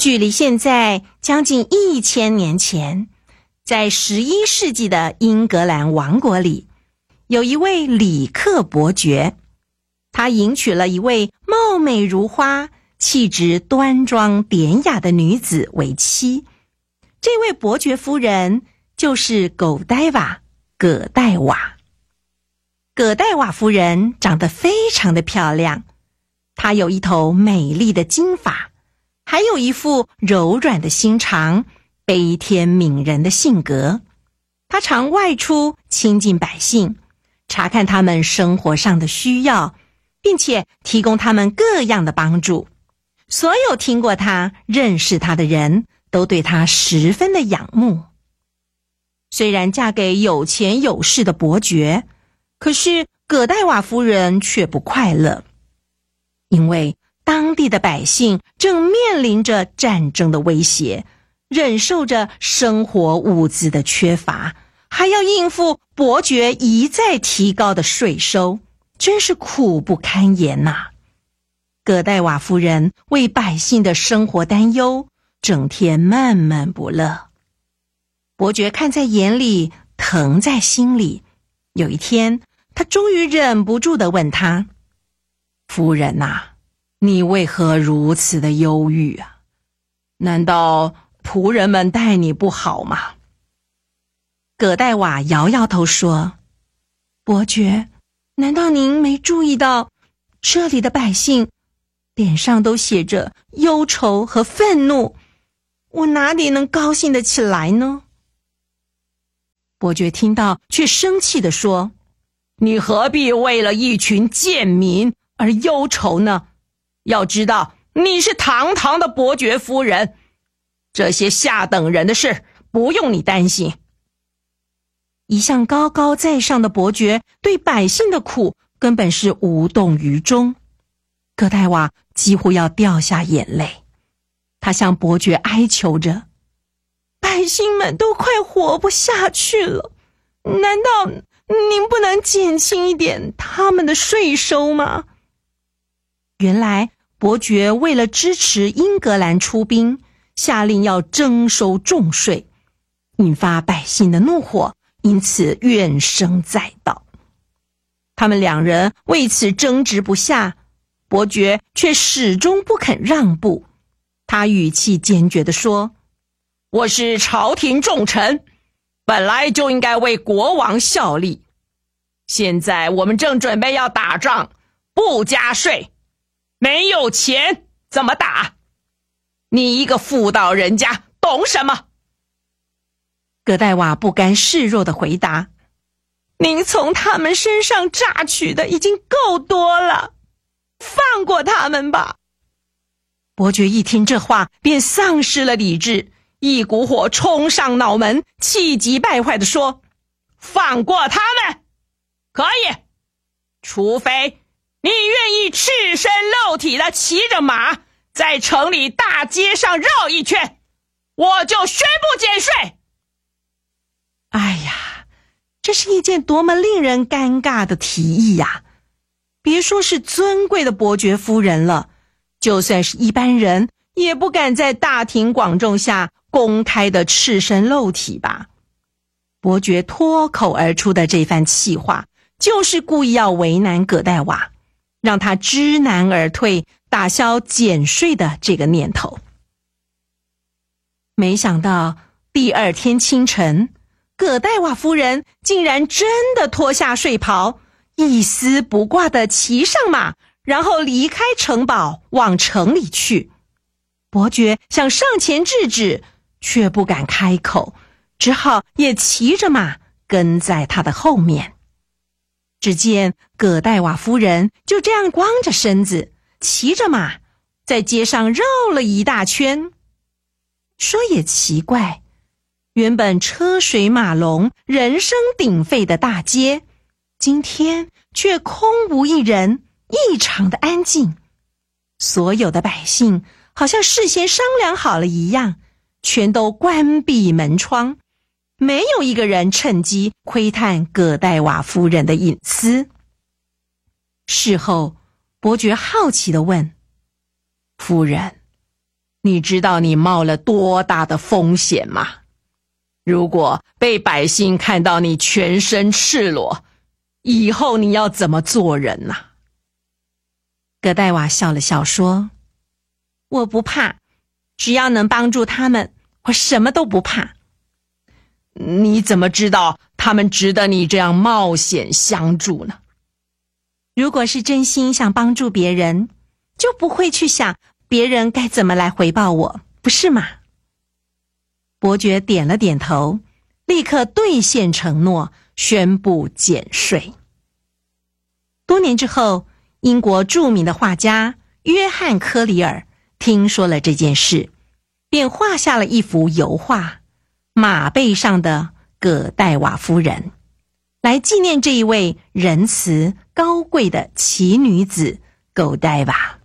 距离现在将近1000年前，在11世纪的英格兰王国里，有一位里克伯爵，他迎娶了一位貌美如花、气质端庄典雅的女子为妻。这位伯爵夫人就是葛黛瓦。葛黛瓦夫人长得非常的漂亮，她有一头美丽的金发，还有一副柔软的心肠，悲天悯人的性格。她常外出亲近百姓，查看他们生活上的需要，并且提供他们各样的帮助。所有听过她、认识她的人都对她十分的仰慕。虽然嫁给有钱有势的伯爵，可是葛黛瓦夫人却不快乐，因为当地的百姓正面临着战争的威胁，忍受着生活物资的缺乏，还要应付伯爵一再提高的税收，真是苦不堪言呐。葛黛瓦夫人为百姓的生活担忧，整天闷闷不乐。伯爵看在眼里，疼在心里。有一天，他终于忍不住地问他：夫人啊，你为何如此的忧郁啊？难道仆人们待你不好吗？葛黛瓦摇摇头说：伯爵，难道您没注意到这里的百姓脸上都写着忧愁和愤怒，我哪里能高兴得起来呢？伯爵听到却生气地说：你何必为了一群贱民而忧愁呢？要知道你是堂堂的伯爵夫人，这些下等人的事不用你担心。一向高高在上的伯爵对百姓的苦根本是无动于衷。葛黛瓦几乎要掉下眼泪，他向伯爵哀求着：百姓们都快活不下去了，难道您不能减轻一点他们的税收吗？原来伯爵为了支持英格兰出兵，下令要征收重税，引发百姓的怒火，因此怨声载道。他们两人为此争执不下，伯爵却始终不肯让步。他语气坚决地说：我是朝廷重臣，本来就应该为国王效力。现在我们正准备要打仗，不加税，没有钱怎么打？你一个妇道人家懂什么？葛黛瓦不甘示弱地回答：您从他们身上榨取的已经够多了，放过他们吧。伯爵一听这话便丧失了理智，一股火冲上脑门，气急败坏地说：放过他们可以，除非你愿意赤身露体地骑着马在城里大街上绕一圈，我就宣布减税。哎呀，这是一件多么令人尴尬的提议呀！别说是尊贵的伯爵夫人了，就算是一般人也不敢在大庭广众下公开的赤身露体吧。伯爵脱口而出的这番气话，就是故意要为难葛黛瓦，让他知难而退，打消减税的这个念头。没想到第二天清晨，葛黛瓦夫人竟然真的脱下睡袍，一丝不挂地骑上马，然后离开城堡往城里去。伯爵想上前制止，却不敢开口，只好也骑着马跟在他的后面。只见葛黛瓦夫人就这样光着身子，骑着马，在街上绕了一大圈。说也奇怪，原本车水马龙、人声鼎沸的大街，今天却空无一人，异常的安静。所有的百姓好像事先商量好了一样，全都关闭门窗，没有一个人趁机窥探葛黛瓦夫人的隐私。事后，伯爵好奇地问：夫人， 你知道你冒了多大的风险吗？如果被百姓看到你全身赤裸，以后你要怎么做人啊？”葛代瓦笑了笑说：“我不怕，只要能帮助他们，我什么都不怕。”“你怎么知道他们值得你这样冒险相助呢？”“如果是真心想帮助别人，就不会去想别人该怎么来回报我，不是吗？”伯爵点了点头，立刻兑现承诺，宣布减税。多年之后，英国著名的画家约翰·科里尔听说了这件事，便画下了一幅油画《马背上的葛代瓦夫人》，来纪念这一位仁慈高贵的奇女子葛代瓦。